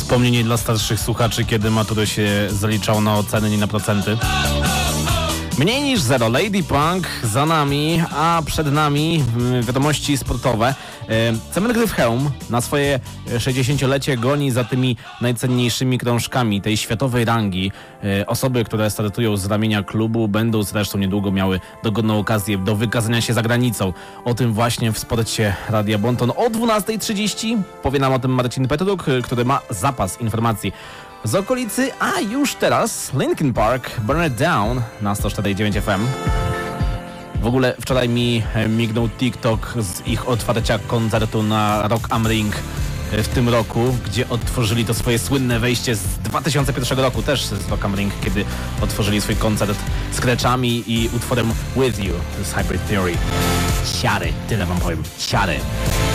Wspomnienie dla starszych słuchaczy, kiedy maturę się zaliczało na oceny, nie na procenty. Mniej niż zero. Lady Punk za nami, a przed nami wiadomości sportowe. Cement Gryfheum na swoje 60-lecie goni za tymi najcenniejszymi krążkami tej światowej rangi. Osoby, które startują z ramienia klubu, będą zresztą niedługo miały dogodną okazję do wykazania się za granicą. O tym właśnie w Sporcie Radia Bonton o 12:30 powie nam o tym Marcin Petruk, który ma zapas informacji z okolicy, a już teraz Linkin Park, Burn It Down na 104.9 FM. W ogóle wczoraj mi mignął TikTok z ich otwarcia koncertu na Rock am Ring w tym roku, gdzie otworzyli to swoje słynne wejście z 2001 roku, też z Rock am Ring, kiedy otworzyli swój koncert scratchami i utworem With You z Hybrid Theory. Siary, tyle wam powiem, siary.